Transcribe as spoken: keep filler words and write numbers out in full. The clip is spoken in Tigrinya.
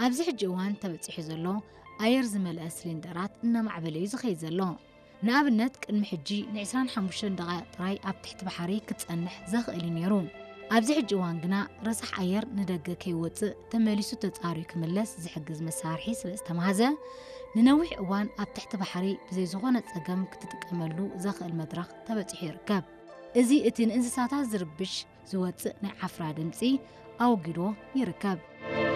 ኣብዚ ሕጂ እዋን ተበፂሑ ዘሎ ኣየር ዝመልአ ሲሊንደራት እናማዕበለዩ ዝኸይድ ዘሎ ንኣብነት ቅድሚ ሕጂ ን25 ደቂቕ ጥራይ ኣብ ትሕቲ ባሕሪ ክትጸንሕ ዘኽእል ነይሩ ኣብዚ ሕጂ እዋን ግና ረሳሕ ኣየር ንደገ ከይወፅእ ተመሊሱ ተጻርዩ ክምለስ ዝሕግዝ መሳርሒ ስለ ዝተማሃዘ ንነዊሕ እዋን ኣብ ትሕቲ ባሕሪ ብዘይ ዝኾነ ጸገም ክትጥቀመሉ ዘኽእል መድረኽ ተበፂሑ ይርከብ እዚ እቲ ንእንስሳታት ዝርብሽ ዝወፅእ ናይ ዓፍራ ድምፂ ኣውጊዶ ይርከብ